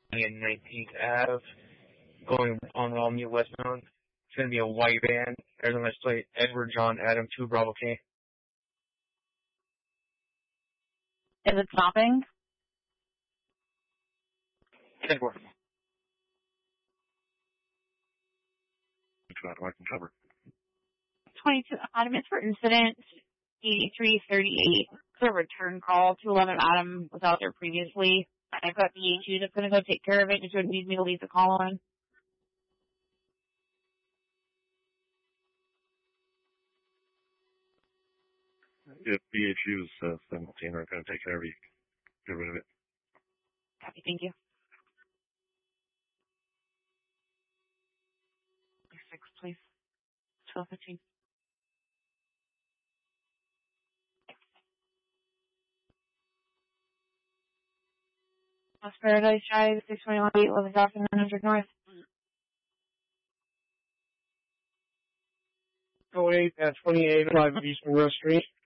and 19th Ave, going on Romney westbound. It's going to be a white van. Arizona plate Edward John Adam 2 Bravo K. Is it stopping? 10-4. I can cover. 22 Adam, it's for incident 8338. It's a return call. 211 Adam was out there previously. I've got the HU that's going to go take care of it. If you would need me to leave the call on. If BHU is 17, we're going to take care of you. Get rid of it. Copy, thank you. 6, please. 12:15. West Paradise Drive, 621 8, 11,900 North. 08 at 28 5 East Monroe Street.